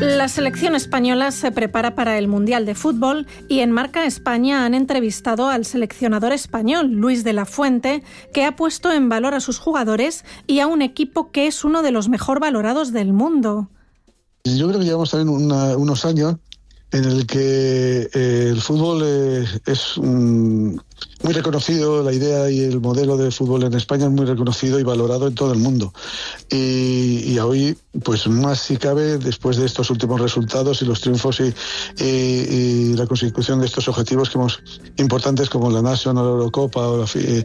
La selección española se prepara para el Mundial de Fútbol y en Marca España han entrevistado al seleccionador español, Luis de la Fuente, que ha puesto en valor a sus jugadores y a un equipo que es uno de los mejor valorados del mundo. Yo creo que llevamos también unos años en el que el fútbol es muy reconocido, la idea y el modelo de fútbol en España es muy reconocido y valorado en todo el mundo. Y hoy, pues más si cabe, después de estos últimos resultados y los triunfos y la consecución de estos objetivos que hemos importantes como la Nation o la Eurocopa o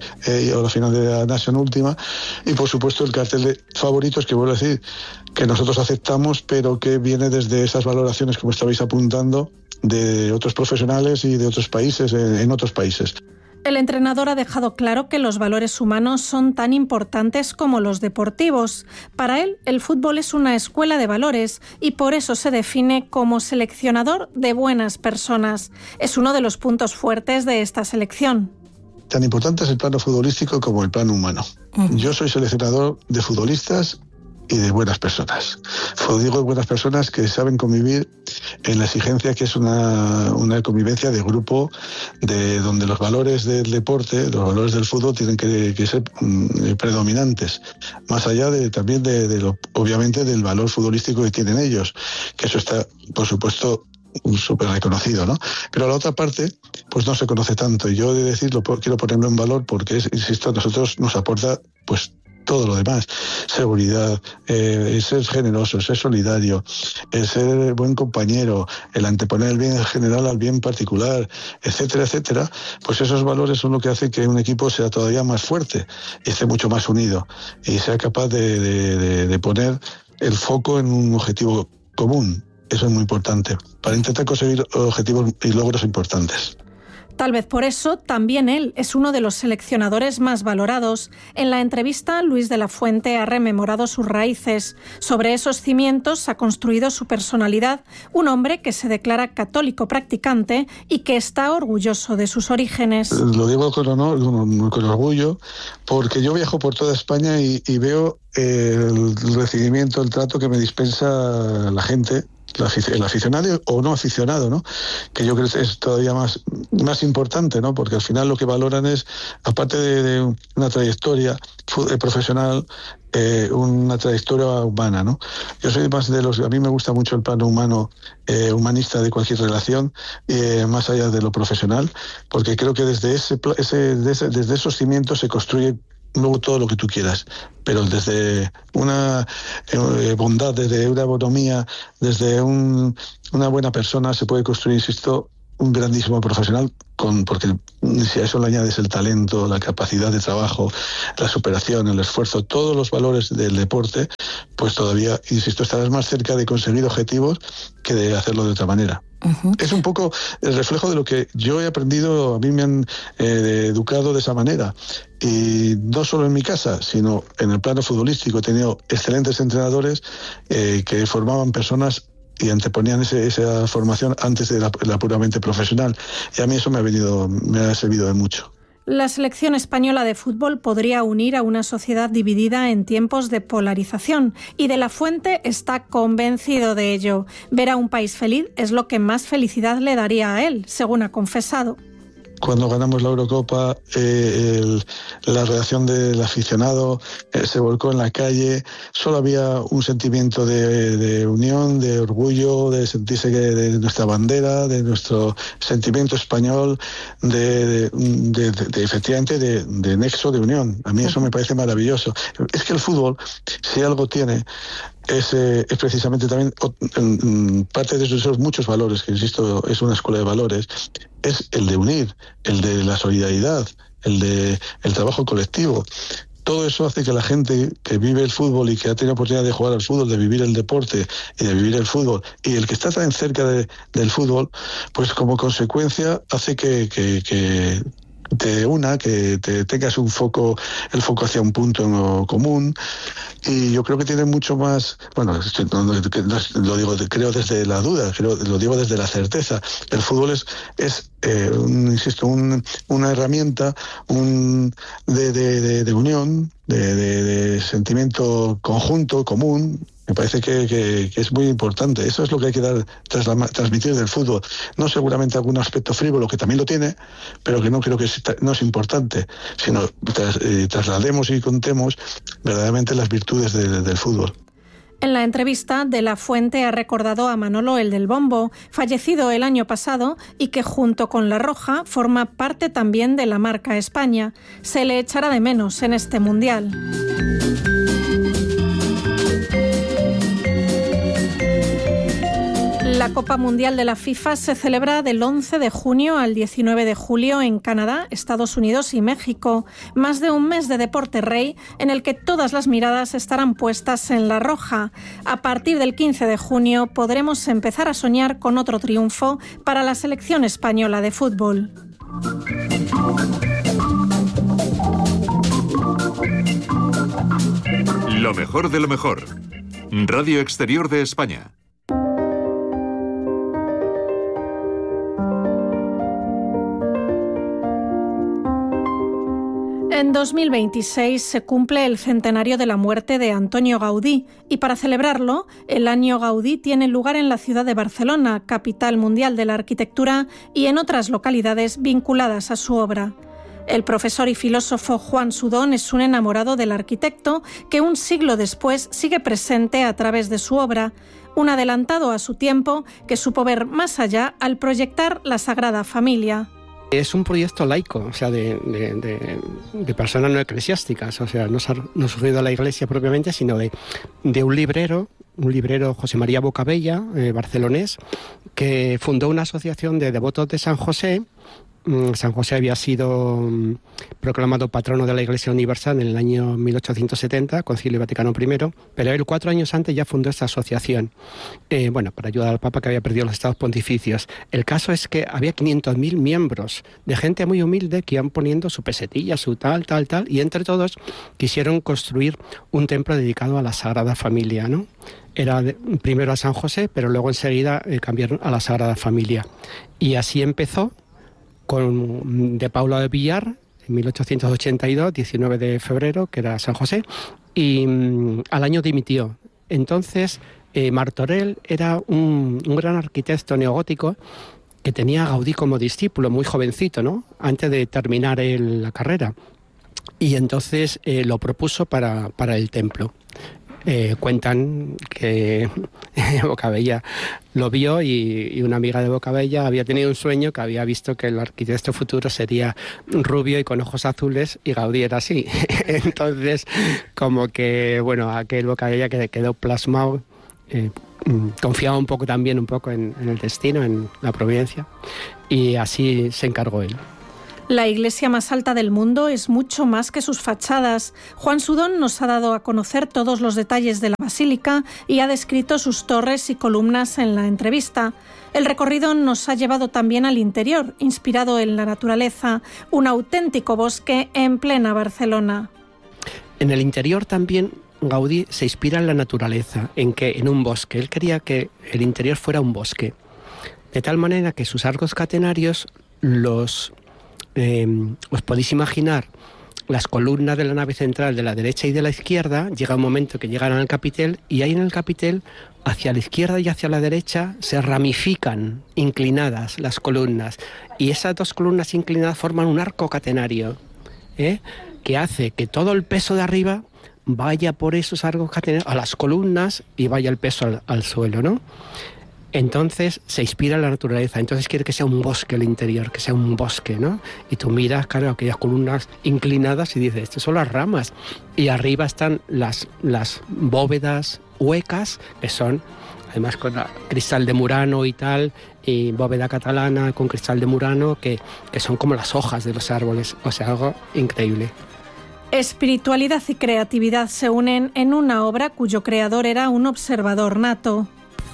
la final de la Nation última, y por supuesto el cartel de favoritos que vuelvo a decir que nosotros aceptamos, pero que viene desde esas valoraciones, como estabais apuntando, de otros profesionales y de otros países, en otros países. El entrenador ha dejado claro que los valores humanos son tan importantes como los deportivos. Para él, el fútbol es una escuela de valores y por eso se define como seleccionador de buenas personas. Es uno de los puntos fuertes de esta selección. Tan importante es el plano futbolístico como el plano humano. Yo soy seleccionador de futbolistas y de buenas personas. Digo de buenas personas que saben convivir en la exigencia que es una convivencia de grupo, de donde los valores del deporte, los valores del fútbol tienen que ser predominantes, más allá también obviamente del valor futbolístico que tienen ellos, que eso está, por supuesto, súper reconocido, ¿no? Pero la otra parte, pues no se conoce tanto, y yo de decirlo quiero ponerlo en valor porque insisto, a nosotros nos aporta, pues, todo lo demás, seguridad, ser generoso, ser solidario, ser buen compañero, el anteponer el bien general al bien particular, etcétera, etcétera, pues esos valores son lo que hace que un equipo sea todavía más fuerte y esté mucho más unido y sea capaz de poner el foco en un objetivo común. Eso es muy importante, para intentar conseguir objetivos y logros importantes. Tal vez por eso también él es uno de los seleccionadores más valorados. En la entrevista, Luis de la Fuente ha rememorado sus raíces. Sobre esos cimientos ha construido su personalidad, un hombre que se declara católico practicante y que está orgulloso de sus orígenes. Lo digo con honor, con orgullo, porque yo viajo por toda España y veo el recibimiento, el trato que me dispensa la gente, el aficionado o no aficionado, ¿no? Que yo creo que es todavía más importante, ¿no? Porque al final lo que valoran es, aparte de una trayectoria profesional, una trayectoria humana, ¿no? Yo soy más a mí me gusta mucho el plano humano, humanista de cualquier relación, más allá de lo profesional, porque creo que desde esos cimientos se construye luego todo lo que tú quieras, pero desde una bondad, desde una bonomía, desde una buena persona se puede construir, insisto, un grandísimo profesional, porque si a eso le añades el talento, la capacidad de trabajo, la superación, el esfuerzo, todos los valores del deporte, pues todavía, insisto, estarás más cerca de conseguir objetivos que de hacerlo de otra manera. Uh-huh. Es un poco el reflejo de lo que yo he aprendido, a mí me han educado de esa manera. Y no solo en mi casa, sino en el plano futbolístico. He tenido excelentes entrenadores que formaban personas y anteponían esa formación antes de la puramente profesional. Y a mí eso me ha servido de mucho. La selección española de fútbol podría unir a una sociedad dividida en tiempos de polarización y de la Fuente está convencido de ello. Ver a un país feliz es lo que más felicidad le daría a él, según ha confesado. Cuando ganamos la Eurocopa, la reacción del aficionado se volcó en la calle. Solo había un sentimiento de unión, de orgullo, de sentirse de nuestra bandera, de nuestro sentimiento español, efectivamente de nexo de unión. A mí eso me parece maravilloso. Es que el fútbol, si algo tiene, es precisamente también parte de esos muchos valores, que insisto, es una escuela de valores, es el de unir, el de la solidaridad, el trabajo colectivo. Todo eso hace que la gente que vive el fútbol y que ha tenido oportunidad de jugar al fútbol, de vivir el deporte y de vivir el fútbol, y el que está tan cerca del fútbol, pues como consecuencia hace que te una, que te tengas el foco hacia un punto común, y yo creo que tiene mucho más, bueno, lo digo creo desde la duda, lo digo desde la certeza. El fútbol insisto, una herramienta de unión, de sentimiento conjunto, común, Me parece que es muy importante. Eso es lo que hay que transmitir del fútbol. No seguramente algún aspecto frívolo, que también lo tiene, pero que no creo que no es importante, sino traslademos y contemos verdaderamente las virtudes del fútbol. En la entrevista, De la Fuente ha recordado a Manolo el del Bombo, fallecido el año pasado y que junto con La Roja forma parte también de la marca España. Se le echará de menos en este Mundial. La Copa Mundial de la FIFA se celebra del 11 de junio al 19 de julio en Canadá, Estados Unidos y México. Más de un mes de deporte rey en el que todas las miradas estarán puestas en La Roja. A partir del 15 de junio podremos empezar a soñar con otro triunfo para la selección española de fútbol. Lo mejor de lo mejor. Radio Exterior de España. En 2026 se cumple el centenario de la muerte de Antonio Gaudí y para celebrarlo, el Año Gaudí tiene lugar en la ciudad de Barcelona, capital mundial de la arquitectura, y en otras localidades vinculadas a su obra. El profesor y filósofo Juan Sudón es un enamorado del arquitecto que un siglo después sigue presente a través de su obra, un adelantado a su tiempo que supo ver más allá al proyectar la Sagrada Familia. Es un proyecto laico, o sea, de personas no eclesiásticas, o sea, no surgido de la Iglesia propiamente, sino de un librero José María Bocabella, barcelonés, que fundó una asociación de devotos de San José. San José había sido proclamado patrono de la Iglesia Universal en el año 1870, Concilio Vaticano I, pero él 4 años antes ya fundó esta asociación, para ayudar al Papa que había perdido los estados pontificios. El caso es que había 500.000 miembros de gente muy humilde que iban poniendo su pesetilla, su tal, y entre todos quisieron construir un templo dedicado a la Sagrada Familia, ¿no? Era primero a San José, pero luego enseguida cambiaron a la Sagrada Familia. Y así empezó de Paula de Villar, en 1882, 19 de febrero, que era San José, y al año dimitió. Entonces, Martorell era un gran arquitecto neogótico que tenía a Gaudí como discípulo, muy jovencito, ¿no?, antes de terminar la carrera. Y entonces lo propuso para el templo. Cuentan que Bocabella lo vio y una amiga de Bocabella había tenido un sueño que había visto que el arquitecto futuro sería rubio y con ojos azules y Gaudí era así. Entonces, como que, aquel Bocabella que quedó plasmado, confiaba un poco en el destino, en la providencia, y así se encargó él. La iglesia más alta del mundo es mucho más que sus fachadas. Juan Sudón nos ha dado a conocer todos los detalles de la basílica y ha descrito sus torres y columnas en la entrevista. El recorrido nos ha llevado también al interior, inspirado en la naturaleza, un auténtico bosque en plena Barcelona. En el interior también Gaudí se inspira en la naturaleza, en un bosque. Él quería que el interior fuera un bosque, de tal manera que sus arcos catenarios os podéis imaginar las columnas de la nave central de la derecha y de la izquierda. Llega un momento que llegan al capitel y ahí en el capitel, hacia la izquierda y hacia la derecha, se ramifican inclinadas las columnas y esas dos columnas inclinadas forman un arco catenario, que hace que todo el peso de arriba vaya por esos arcos catenarios a las columnas y vaya el peso al suelo, ¿no? Entonces se inspira en la naturaleza, entonces quiere que sea un bosque el interior, que sea un bosque, ¿no? Y tú miras, claro, aquellas columnas inclinadas y dices, estas son las ramas. Y arriba están las bóvedas huecas, que son, además con cristal de Murano y tal, y bóveda catalana con cristal de Murano, que son como las hojas de los árboles, o sea, algo increíble. Espiritualidad y creatividad se unen en una obra cuyo creador era un observador nato.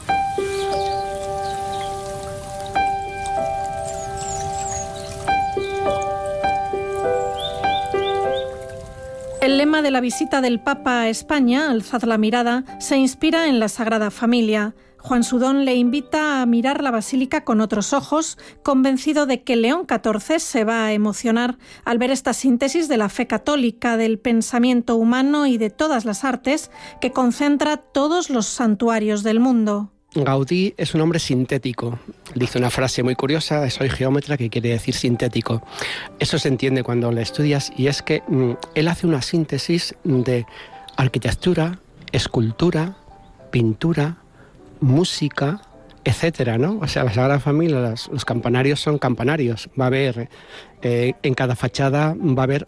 El lema de la visita del Papa a España, Alzad la mirada, se inspira en la Sagrada Familia. Juan Sudón le invita a mirar la basílica con otros ojos, convencido de que León XIV se va a emocionar al ver esta síntesis de la fe católica, del pensamiento humano y de todas las artes que concentra todos los santuarios del mundo. Gaudí es un hombre sintético. Dice una frase muy curiosa: soy geómetra, que quiere decir sintético. Eso se entiende cuando lo estudias, y es que él hace una síntesis de arquitectura, escultura, pintura, música, etcétera, ¿no? O sea, la Sagrada Familia, los campanarios son campanarios. Va a haber, en cada fachada va a haber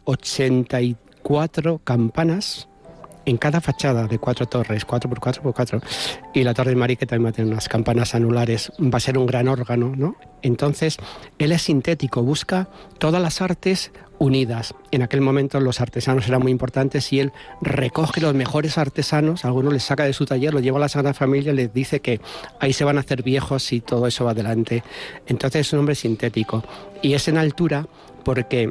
84 campanas, en cada fachada de 4 torres, 4x4x4, y la Torre de María, que también va a tener unas campanas anulares, va a ser un gran órgano, ¿no? Entonces, él es sintético, busca todas las artes unidas. En aquel momento los artesanos eran muy importantes y él recoge los mejores artesanos, algunos les saca de su taller, los lleva a la Sagrada Familia y les dice que ahí se van a hacer viejos y todo eso va adelante. Entonces es un hombre sintético, y es en altura porque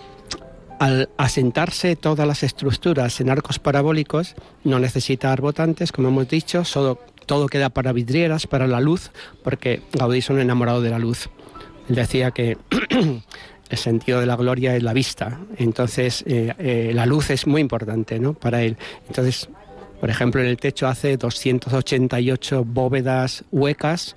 al asentarse todas las estructuras en arcos parabólicos no necesita arbotantes, como hemos dicho, todo queda para vidrieras, para la luz, porque Gaudí es un enamorado de la luz. Él decía que el sentido de la gloria es la vista, entonces la luz es muy importante, ¿no?, para él. Entonces, por ejemplo, en el techo hace 288 bóvedas huecas,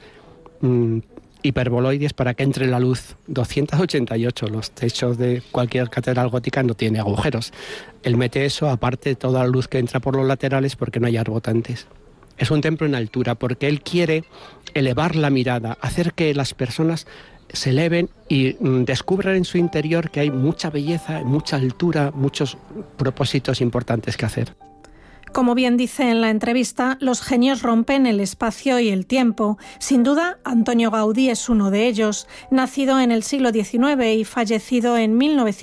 hiperboloides, para que entre la luz. 288. Los techos de cualquier catedral gótica no tiene agujeros. Él mete eso, aparte de toda la luz que entra por los laterales, porque no hay arbotantes. Es un templo en altura porque él quiere elevar la mirada, hacer que las personas se eleven y descubran en su interior que hay mucha belleza, mucha altura, muchos propósitos importantes que hacer. Como bien dice en la entrevista, los genios rompen el espacio y el tiempo. Sin duda, Antonio Gaudí es uno de ellos. Nacido en el siglo XIX y fallecido en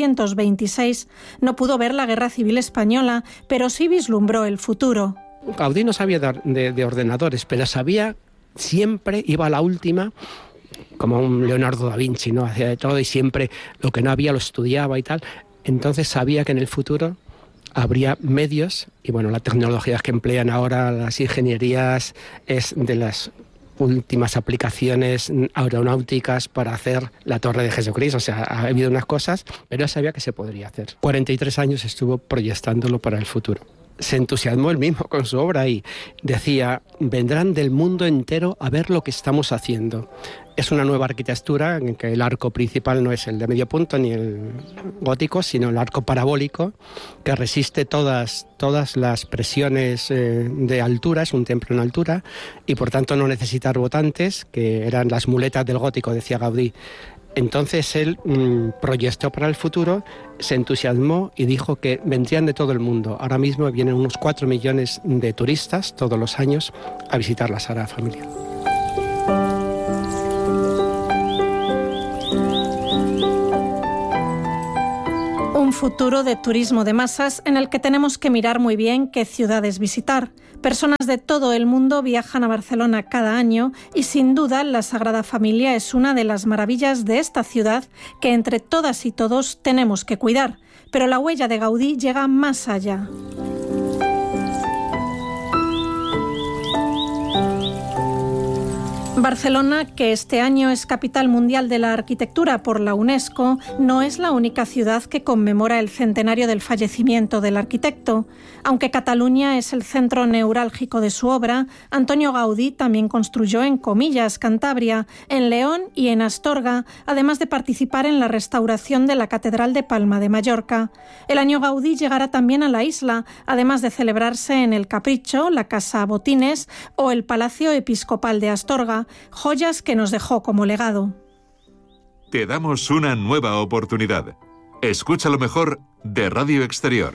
1926, no pudo ver la Guerra Civil Española, pero sí vislumbró el futuro. Gaudí no sabía de ordenadores, pero sabía, siempre iba a la última, como un Leonardo da Vinci, ¿no? Hacía de todo y siempre lo que no había lo estudiaba y tal. Entonces sabía que en el futuro habría medios, y bueno, la tecnología que emplean ahora las ingenierías es de las últimas aplicaciones aeronáuticas para hacer la Torre de Jesucristo. O sea, ha habido unas cosas, pero él sabía que se podría hacer. 43 años estuvo proyectándolo para el futuro. Se entusiasmó él mismo con su obra y decía: vendrán del mundo entero a ver lo que estamos haciendo. Es una nueva arquitectura en que el arco principal no es el de medio punto ni el gótico, sino el arco parabólico, que resiste todas las presiones de altura. Es un templo en altura y por tanto no necesita arbotantes, que eran las muletas del gótico, decía Gaudí. Entonces él proyectó para el futuro, se entusiasmó y dijo que vendrían de todo el mundo. Ahora mismo vienen unos 4 millones de turistas todos los años a visitar la Sagrada Familia. Un futuro de turismo de masas en el que tenemos que mirar muy bien qué ciudades visitar. Personas de todo el mundo viajan a Barcelona cada año y sin duda la Sagrada Familia es una de las maravillas de esta ciudad que entre todas y todos tenemos que cuidar. Pero la huella de Gaudí llega más allá. Barcelona, que este año es Capital Mundial de la Arquitectura por la UNESCO, no es la única ciudad que conmemora el centenario del fallecimiento del arquitecto. Aunque Cataluña es el centro neurálgico de su obra, Antonio Gaudí también construyó en Comillas, Cantabria, en León y en Astorga, además de participar en la restauración de la Catedral de Palma de Mallorca. El año Gaudí llegará también a la isla, además de celebrarse en el Capricho, la Casa Botines o el Palacio Episcopal de Astorga, joyas que nos dejó como legado. Te damos una nueva oportunidad. Escucha lo mejor de Radio Exterior.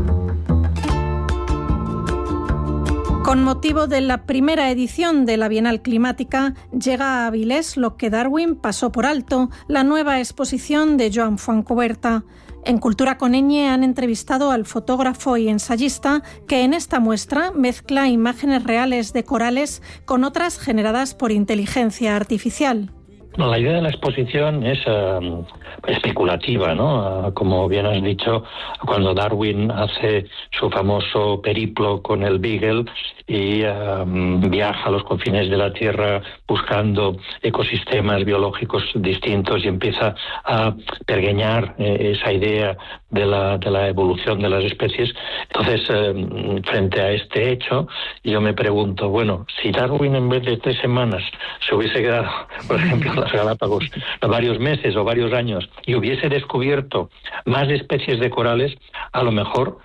Con motivo de la primera edición de la Bienal Climática, llega a Avilés lo que Darwin pasó por alto, la nueva exposición de Joan Fontcuberta. En Cultura con Ñ han entrevistado al fotógrafo y ensayista que en esta muestra mezcla imágenes reales de corales con otras generadas por inteligencia artificial. No, la idea de la exposición es especulativa, ¿no? Como bien has dicho, cuando Darwin hace su famoso periplo con el Beagle y viaja a los confines de la Tierra buscando ecosistemas biológicos distintos y empieza a pergeñar esa idea de la evolución de las especies. Entonces, frente a este hecho, yo me pregunto, bueno, si Darwin en vez de 3 semanas se hubiese quedado, por ejemplo, en las Galápagos varios meses o varios años y hubiese descubierto más especies de corales, a lo mejor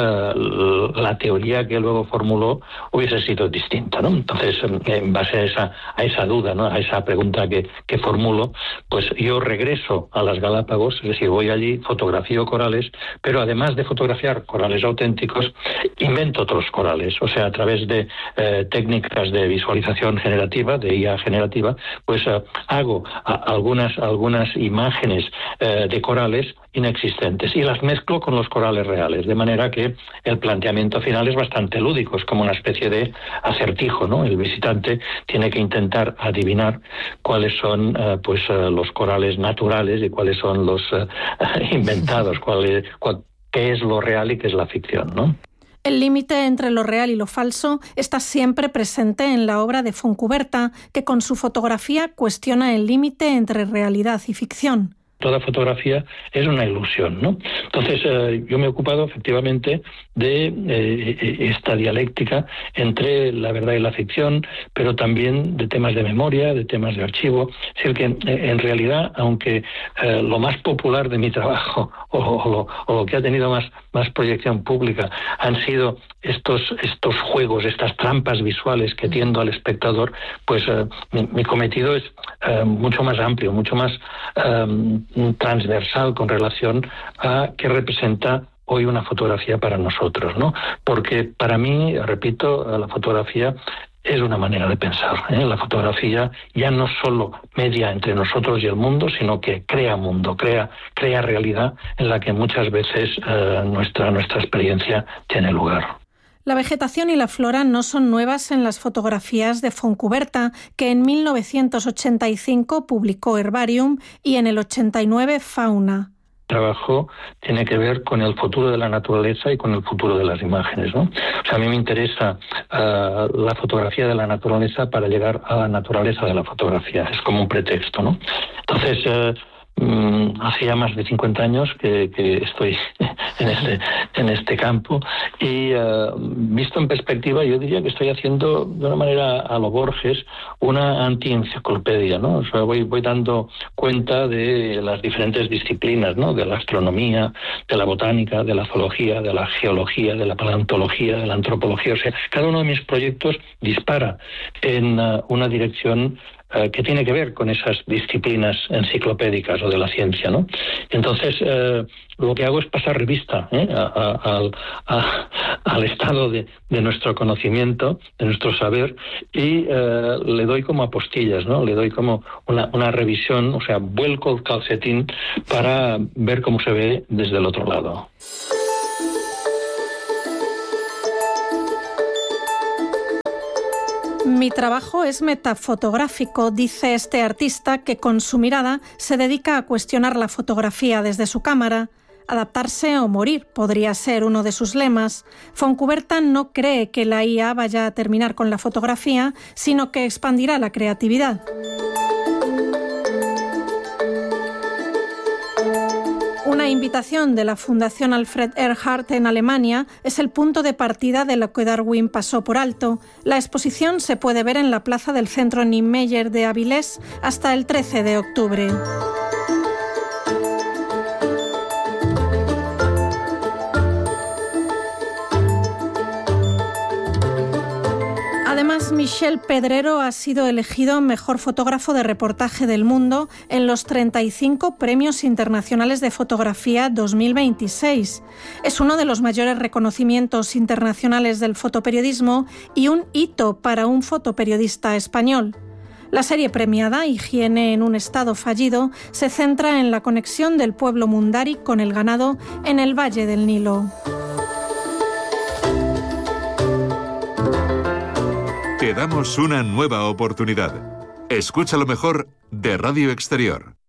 la teoría que luego formuló hubiese sido distinta, ¿no? Entonces, en base a esa duda, ¿no? A esa pregunta que formulo, pues yo regreso a las Galápagos, es decir, voy allí, fotografío corales, pero además de fotografiar corales auténticos, invento otros corales, o sea, a través de técnicas de visualización generativa, de IA generativa, pues hago algunas imágenes de corales inexistentes y las mezclo con los corales reales, de manera que el planteamiento final es bastante lúdico, es como una especie de acertijo, ¿no? El visitante tiene que intentar adivinar cuáles son los corales naturales y cuáles son los inventados, qué es lo real y qué es la ficción, ¿no? El límite entre lo real y lo falso está siempre presente en la obra de Fontcuberta, que con su fotografía cuestiona el límite entre realidad y ficción. Toda fotografía es una ilusión, ¿no? Entonces, yo me he ocupado efectivamente de esta dialéctica entre la verdad y la ficción, pero también de temas de memoria, de temas de archivo. Es decir, que en realidad, aunque lo más popular de mi trabajo o lo que ha tenido más proyección pública han sido estos juegos, estas trampas visuales que tiendo al espectador, pues mi cometido es mucho más amplio, mucho más transversal con relación a qué representa hoy una fotografía para nosotros, ¿no? Porque para mí, repito, la fotografía es una manera de pensar, ¿eh? La fotografía ya no solo media entre nosotros y el mundo, sino que crea mundo, crea realidad en la que muchas veces nuestra experiencia tiene lugar. La vegetación y la flora no son nuevas en las fotografías de Fontcuberta, que en 1985 publicó Herbarium y en el 89 Fauna. El trabajo tiene que ver con el futuro de la naturaleza y con el futuro de las imágenes, ¿no? O sea, a mí me interesa la fotografía de la naturaleza para llegar a la naturaleza de la fotografía. Es como un pretexto, ¿no? Entonces, hace ya más de 50 años que estoy en este campo y visto en perspectiva yo diría que estoy haciendo de una manera a lo Borges una anti-enciclopedia, ¿no? O sea, voy dando cuenta de las diferentes disciplinas, ¿no? De la astronomía, de la botánica, de la zoología, de la geología, de la paleontología, de la antropología. O sea, cada uno de mis proyectos dispara en una dirección que tiene que ver con esas disciplinas enciclopédicas o de la ciencia, ¿no? Entonces, lo que hago es pasar revista al estado de nuestro conocimiento, de nuestro saber, y le doy como apostillas, ¿no? Le doy como una revisión, o sea, vuelco el calcetín para ver cómo se ve desde el otro lado. Mi trabajo es metafotográfico, dice este artista que con su mirada se dedica a cuestionar la fotografía desde su cámara. Adaptarse o morir podría ser uno de sus lemas. Fontcuberta no cree que la IA vaya a terminar con la fotografía, sino que expandirá la creatividad. Una invitación de la Fundación Alfred Ehrhardt en Alemania es el punto de partida de lo que Darwin pasó por alto. La exposición se puede ver en la plaza del Centro Niemeyer de Avilés hasta el 13 de octubre. Además, Michel Pedrero ha sido elegido mejor fotógrafo de reportaje del mundo en los 35 Premios Internacionales de Fotografía 2026. Es uno de los mayores reconocimientos internacionales del fotoperiodismo y un hito para un fotoperiodista español. La serie premiada, Higiene en un estado fallido, se centra en la conexión del pueblo mundari con el ganado en el Valle del Nilo. Te damos una nueva oportunidad. Escucha lo mejor de Radio Exterior.